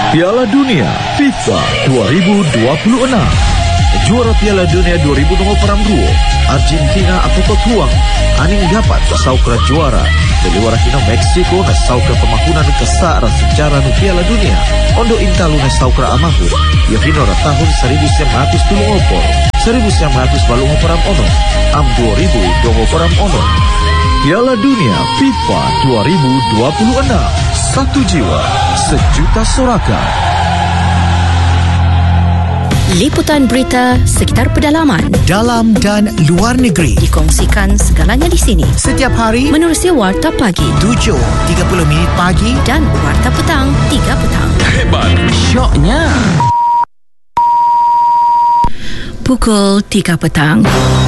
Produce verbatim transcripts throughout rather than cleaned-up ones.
Piala Dunia FIFA dua ribu dua puluh enam. Juara Piala Dunia dua ribu dua puluh enam, Argentina atau peluang aning dapat saukra juara. Beliwara hina Meksiko na saukra pemahunan kesara sejarah nu Piala Dunia. Ondo intalu na saukra amahun. Ia hinora tahun seribu sembilan ratus tujuh puluh, seribu sembilan ratus dua puluh ono, am dua ribu dua puluh ono. Piala Dunia FIFA dua ribu dua puluh enam. Satu jiwa, sejuta sorakan. Liputan berita sekitar pedalaman, dalam dan luar negeri dikongsikan segalanya di sini. Setiap hari menerusi Warta Pagi tujuh tiga puluh minit pagi dan Warta Petang tiga petang. Hebat, syoknya pukul tiga petang.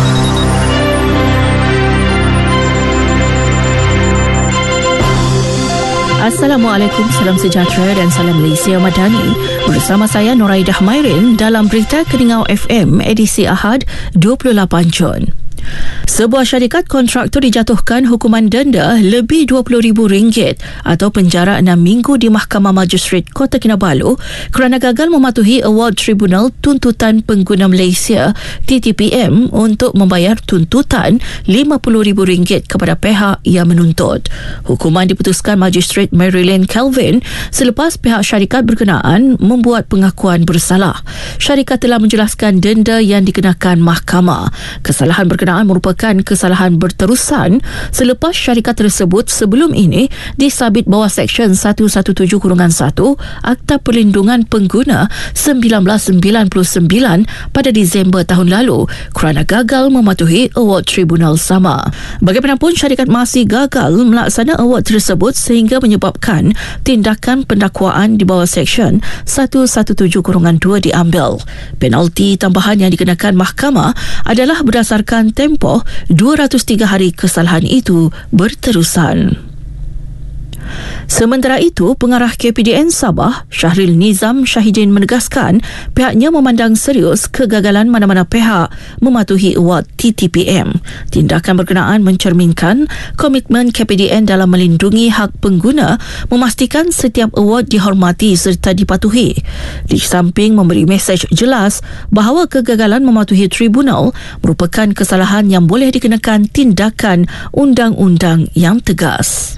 Assalamualaikum, salam sejahtera dan salam Malaysia Madani. Bersama saya Noraidah Mairin dalam Berita Keningau F M edisi Ahad dua puluh lapan Jun. Sebuah syarikat kontraktor dijatuhkan hukuman denda lebih dua puluh ribu ringgit atau penjara enam minggu di Mahkamah Magistrate Kota Kinabalu kerana gagal mematuhi award Tribunal Tuntutan Pengguna Malaysia T T P M untuk membayar tuntutan lima puluh ribu ringgit kepada pihak yang menuntut. Hukuman diputuskan Magistrate Marilyn Calvin selepas pihak syarikat berkenaan membuat pengakuan bersalah. Syarikat telah menjelaskan denda yang dikenakan mahkamah. Kesalahan berkenaan merupakan kesalahan berterusan selepas syarikat tersebut sebelum ini disabit bawah Seksyen seratus tujuh belas satu Akta Perlindungan Pengguna seribu sembilan ratus sembilan puluh sembilan pada Disember tahun lalu kerana gagal mematuhi award tribunal sama. Bagaimanapun, syarikat masih gagal melaksana award tersebut sehingga menyebabkan tindakan pendakwaan di bawah Seksyen seratus tujuh belas dua diambil. Penalti tambahan yang dikenakan mahkamah adalah berdasarkan tempoh dua ratus tiga hari kesalahan itu berterusan. Sementara itu, Pengarah K P D N Sabah, Syahril Nizam Syahidin menegaskan pihaknya memandang serius kegagalan mana-mana pihak mematuhi award T T P M. Tindakan berkenaan mencerminkan komitmen K P D N dalam melindungi hak pengguna, memastikan setiap award dihormati serta dipatuhi. Di samping memberi mesej jelas bahawa kegagalan mematuhi tribunal merupakan kesalahan yang boleh dikenakan tindakan undang-undang yang tegas.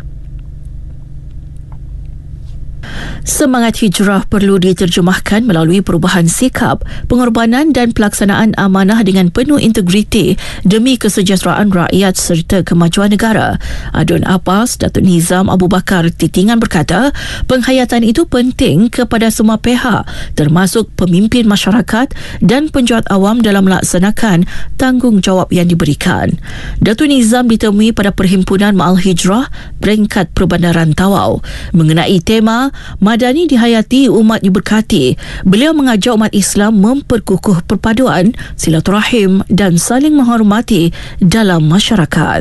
Semangat hijrah perlu diterjemahkan melalui perubahan sikap, pengorbanan dan pelaksanaan amanah dengan penuh integriti demi kesejahteraan rakyat serta kemajuan negara. Adun Abbas, Datuk Nizam Abu Bakar Titingan berkata, penghayatan itu penting kepada semua pihak termasuk pemimpin masyarakat dan penjuat awam dalam melaksanakan tanggungjawab yang diberikan. Datuk Nizam ditemui pada Perhimpunan Ma'al Hijrah Peringkat Perbandaran Tawau mengenai tema Madani dihayati, umat diberkati. Beliau mengajak umat Islam memperkukuh perpaduan, silaturahim dan saling menghormati dalam masyarakat.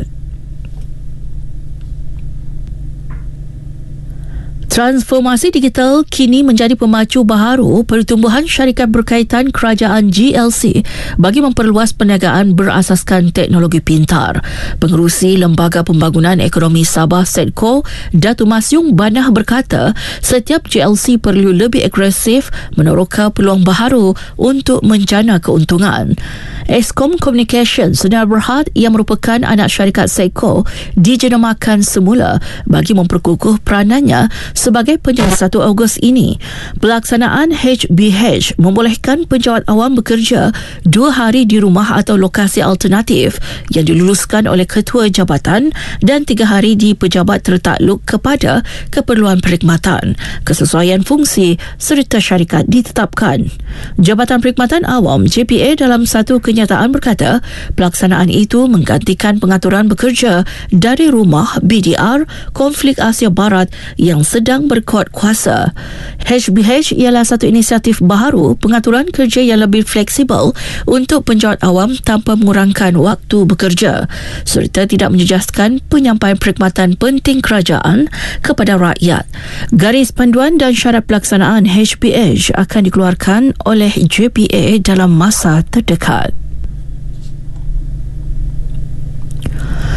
Transformasi digital kini menjadi pemacu baharu pertumbuhan syarikat berkaitan kerajaan G L C bagi memperluas perniagaan berasaskan teknologi pintar. Pengerusi Lembaga Pembangunan Ekonomi Sabah Sedco, Datuk Masyung Banah berkata, setiap G L C perlu lebih agresif meneroka peluang baharu untuk menjana keuntungan. Eskom Communication Senar Berhad yang merupakan anak syarikat Sedco dijenamakan semula bagi memperkukuh peranannya sebagai penjawat satu Ogos ini. Pelaksanaan H B H membolehkan penjawat awam bekerja dua hari di rumah atau lokasi alternatif yang diluluskan oleh ketua jabatan dan tiga hari di pejabat tertakluk kepada keperluan perkhidmatan. Kesesuaian fungsi serta syarikat ditetapkan. Jabatan Perkhidmatan Awam J P A dalam satu kenyataan berkata, pelaksanaan itu menggantikan pengaturan bekerja dari rumah B D R konflik Asia Barat yang sedang berkuat kuasa. H B H ialah satu inisiatif baharu pengaturan kerja yang lebih fleksibel untuk penjawat awam tanpa mengurangkan waktu bekerja serta tidak menjejaskan penyampaian perkhidmatan penting kerajaan kepada rakyat. Garis panduan dan syarat pelaksanaan H B H akan dikeluarkan oleh J P A dalam masa terdekat.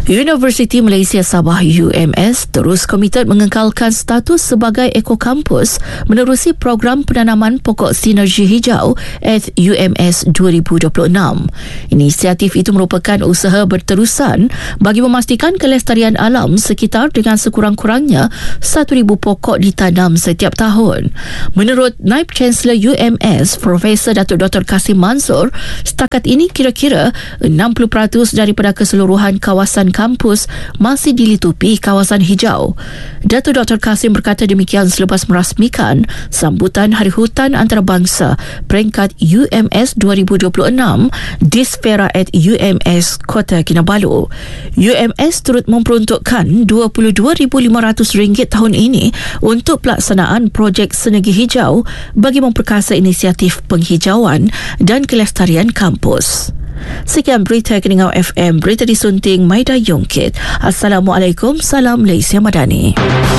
Universiti Malaysia Sabah U M S terus komited mengekalkan status sebagai ekokampus menerusi program penanaman pokok sinergi hijau at U M S dua ribu dua puluh enam. Inisiatif itu merupakan usaha berterusan bagi memastikan kelestarian alam sekitar dengan sekurang-kurangnya satu ribu pokok ditanam setiap tahun. Menurut Naib Chancellor U M S, Profesor Datuk Doktor Kasim Mansor, setakat ini kira-kira enam puluh peratus daripada keseluruhan kawasan kampus masih dilitupi kawasan hijau. Datuk Doktor Kasim berkata demikian selepas merasmikan sambutan Hari Hutan Antarabangsa peringkat U M S dua ribu dua puluh enam di Sfera at U M S Kota Kinabalu. U M S turut memperuntukkan dua puluh dua ribu lima ratus ringgit tahun ini untuk pelaksanaan projek sinergi hijau bagi memperkasa inisiatif penghijauan dan kelestarian kampus. Sekian berita Keningau F M, berita disunting Maida Yongkit. Assalamualaikum, salam Malaysia Madani.